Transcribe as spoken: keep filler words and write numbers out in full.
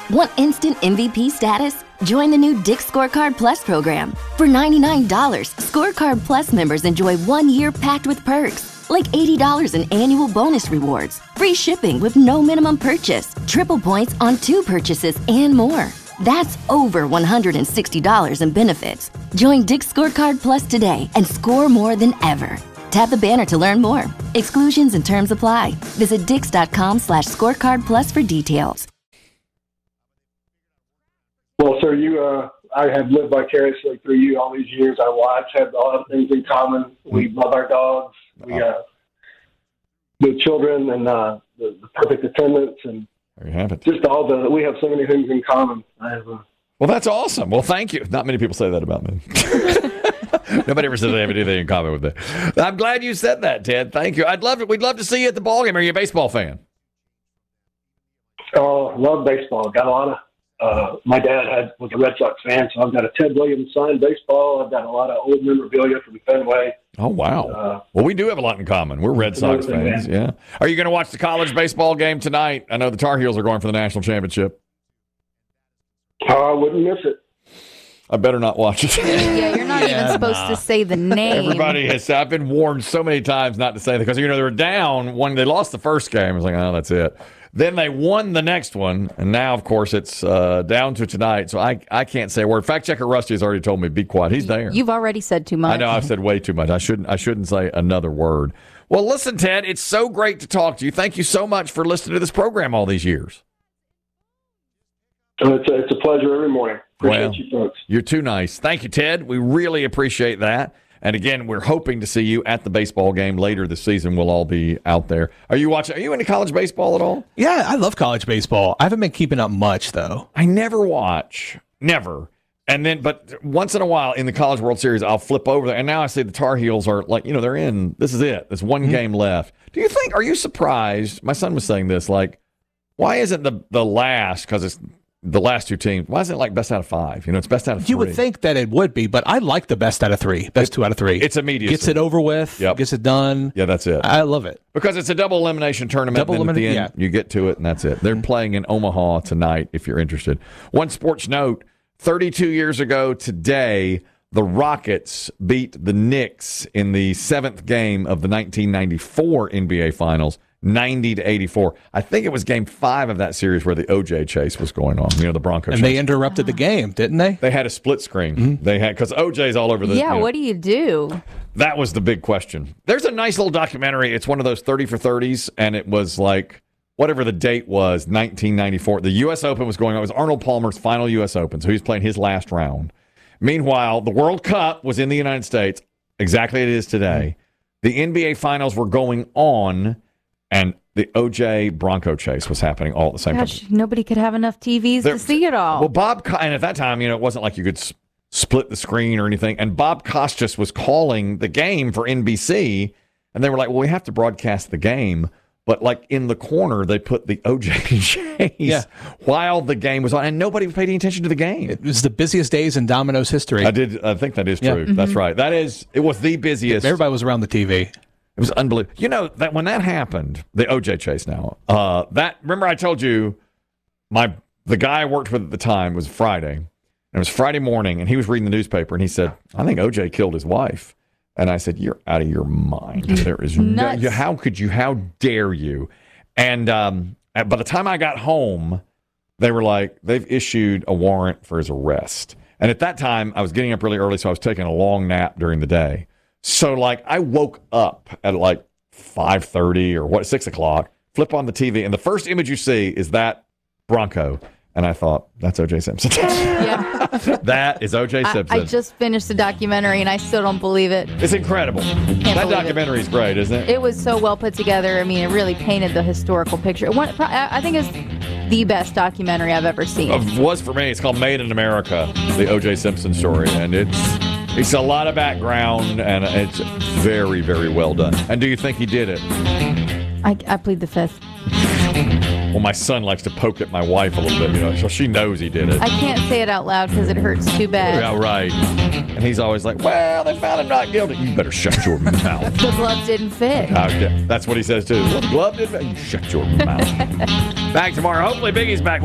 Want instant M V P status? Join the new Dick's Scorecard Plus program. For ninety-nine dollars, Scorecard Plus members enjoy one year packed with perks, like eighty dollars in annual bonus rewards, free shipping with no minimum purchase, triple points on two purchases, and more. That's over one hundred sixty dollars in benefits. Join Dick's Scorecard Plus today and score more than ever. Tap the banner to learn more. Exclusions and terms apply. Visit dix.com slash scorecard plus for details. Well, sir, you, uh, I have lived vicariously through you all these years. Our wives have a lot of things in common. We love our dogs. We uh, the children and uh, the, the perfect attendance, and there you have it. Just all the we have so many things in common. I have a, well, that's awesome. Well, thank you. Not many people say that about me. Nobody ever says they have anything in common with that. I'm glad you said that, Ted. Thank you. I'd love it. We'd love to see you at the ball game. Are you a baseball fan? Oh, love baseball. Got a lot of. Uh, my dad had was a Red Sox fan, so I've got a Ted Williams signed baseball. I've got a lot of old memorabilia from Fenway. Oh, wow. Uh, well, we do have a lot in common. We're Red Sox fans, yeah. Are you going to watch the college baseball game tonight? I know the Tar Heels are going for the national championship. Oh, I wouldn't miss it. I better not watch it. Yeah, you're not yeah, even supposed nah. to say the name. Everybody has. I've been warned so many times not to say that because, you know, they were down when they lost the first game. I was like, oh, that's it. Then they won the next one, and now, of course, it's uh, down to tonight, so I I can't say a word. Fact checker Rusty has already told me, be quiet. He's there. You've already said too much. I know, I've said way too much. I shouldn't I shouldn't say another word. Well, listen, Ted, it's so great to talk to you. Thank you so much for listening to this program all these years. Oh, it's, a, it's a pleasure every morning. Appreciate well, you folks. You're too nice. Thank you, Ted. We really appreciate that. And again, we're hoping to see you at the baseball game later this season. We'll all be out there. Are you watching? Are you into college baseball at all? Yeah, I love college baseball. I haven't been keeping up much, though. I never watch. Never. And then, but once in a while in the College World Series, I'll flip over there. And now I see the Tar Heels are like, you know, they're in. This is it. There's one mm-hmm. game left. Do you think, are you surprised? My son was saying this, like, why isn't the, the last, because it's the last two teams, why isn't it like best out of five? You know, it's best out of three. You would think that it would be, but I like the best out of three. Best it, two out of three. It's immediate. Gets it over with. Yep. Gets it done. Yeah, that's it. I love it. Because it's a double elimination tournament. Double elimination, yeah. You get to it, and that's it. They're mm-hmm. playing in Omaha tonight, if you're interested. One sports note, thirty-two years ago today, the Rockets beat the Knicks in the seventh game of the nineteen ninety-four N B A Finals. ninety to eighty-four. I think it was game five of that series where the O J chase was going on. You know, the Bronco and chase. And they interrupted the game, didn't they? They had a split screen. Mm-hmm. They had, because O J's all over the. Yeah, you know, what do you do? That was the big question. There's a nice little documentary. It's one of those thirty for thirties, and it was like, whatever the date was, nineteen ninety-four. The U S Open was going on. It was Arnold Palmer's final U S Open, so he was playing his last round. Meanwhile, the World Cup was in the United States, exactly as it is today. Mm-hmm. The N B A Finals were going on, and the O J Bronco chase was happening all at the same Gosh, time. Nobody could have enough T Vs there, to see it all. Well, Bob, and at that time, you know, it wasn't like you could s- split the screen or anything. And Bob Costas was calling the game for N B C, and they were like, well, we have to broadcast the game. But, like, in the corner, they put the O J chase yeah. while the game was on, and nobody paid any attention to the game. It was the busiest days in Domino's history. I did. I think that is true. Yeah. Mm-hmm. That's right. That is. It was the busiest. Everybody was around the T V. It was unbelievable. You know, that when that happened, the O J chase now, uh, that, remember I told you, my the guy I worked with at the time was Friday, and it was Friday morning, and he was reading the newspaper, and he said, I think O J killed his wife. And I said, you're out of your mind. There is no, you, how could you, how dare you? And um, by the time I got home, they were like, they've issued a warrant for his arrest. And at that time, I was getting up really early, so I was taking a long nap during the day. So, like, I woke up at, like, five thirty or what, six o'clock, flip on the T V, and the first image you see is that Bronco. And I thought, that's O J Simpson. Yeah. That is O J Simpson. I, I just finished the documentary, and I still don't believe it. It's incredible. Can't that documentary is great, isn't it? It was so well put together. I mean, it really painted the historical picture. One, I think it's the best documentary I've ever seen. It was for me. It's called Made in America, the O J Simpson story. And it's it's a lot of background, and it's very, very well done. And do you think he did it? I, I plead the fifth. Well, my son likes to poke at my wife a little bit, you know, so she knows he did it. I can't say it out loud because it hurts too bad. Yeah, right. And he's always like, well, they found him not guilty. You better shut your mouth. The glove didn't fit. Uh, yeah, that's what he says, too. Well, the glove didn't fit. You shut your mouth. Back tomorrow. Hopefully Biggie's back.